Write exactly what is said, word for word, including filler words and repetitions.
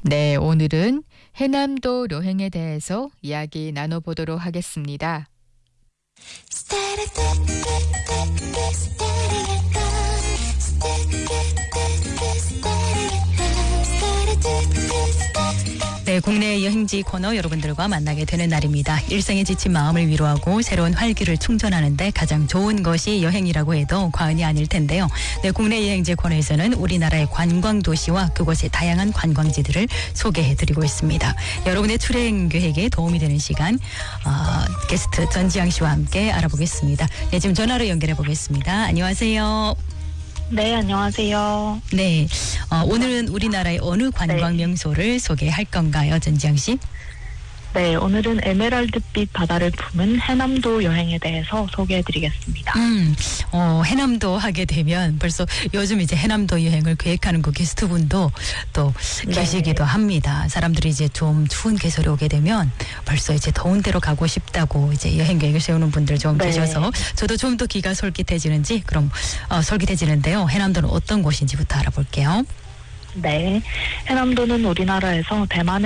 네, 오늘은 해남도 여행에 대해서 이야기 나눠보도록 하겠습니다. 네, 국내 여행지 코너 여러분들과 만나게 되는 날입니다. 일상에 지친 마음을 위로하고 새로운 활기를 충전하는 데 가장 좋은 것이 여행이라고 해도 과언이 아닐 텐데요. 네, 국내 여행지 코너에서는 우리나라의 관광 도시와 그곳의 다양한 관광지들을 소개해드리고 있습니다. 여러분의 출행 계획에 도움이 되는 시간, 어, 게스트 전지양 씨와 함께 알아보겠습니다. 네, 지금 전화로 연결해 보겠습니다. 안녕하세요. 네, 안녕하세요. 네, 어, 오늘은 우리나라의 어느 관광 네. 명소를 소개할 건가요, 전지양 씨? 네, 오늘은 에메랄드빛 바다를 품은 해남도 여행에 대해서 소개해드리겠습니다. 음, 어, 해남도 하게 되면 벌써 요즘 이제 해남도 여행을 계획하는 그 게스트분도 또 네. 계시기도 합니다. 사람들이 이제 좀 추운 계절에 오게 되면 벌써 이제 더운 데로 가고 싶다고 이제 여행 계획을 세우는 분들 좀 네. 계셔서 저도 좀 더 기가 솔깃해지는지 그럼 어, 솔깃해지는데요. 해남도는 어떤 곳인지부터 알아볼게요. 네, 해남도는 우리나라에서 대만의